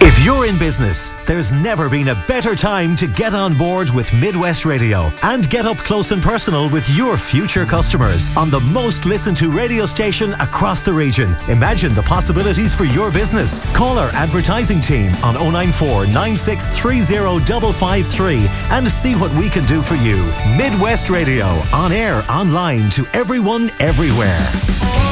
If you're in business, there's never been a better time to get on board with Midwest Radio and get up close and personal with your future customers on the most listened to radio station across the region. Imagine the possibilities for your business. Call our advertising team on 094 9630 553 and see what we can do for you. Midwest Radio, on air, online, to everyone, everywhere.